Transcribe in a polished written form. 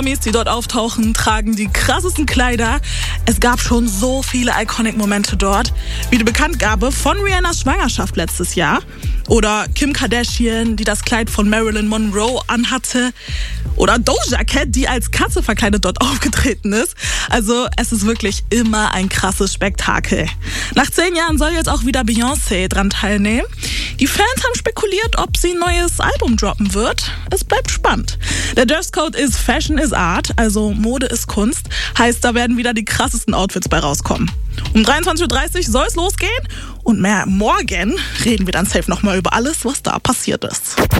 Die dort auftauchen, tragen die krassesten Kleider. Es gab schon so viele Iconic-Momente dort, wie die Bekanntgabe von Rihannas Schwangerschaft letztes Jahr oder Kim Kardashian, die das Kleid von Marilyn Monroe anhatte oder Doja Cat, die als Katze verkleidet dort aufgetreten ist. Also es ist wirklich immer ein krasses Spektakel. Nach 10 Jahren soll jetzt auch wieder Beyoncé dran teilnehmen. Die Fans haben spekuliert, ob sie ein neues Album droppen wird. Es bleibt spannend. Der Dresscode ist Fashion is Art, also Mode ist Kunst. Heißt, da werden wieder die krassesten Outfits bei rauskommen. Um 23.30 Uhr soll es losgehen und morgen reden wir dann safe nochmal über alles, was da passiert ist.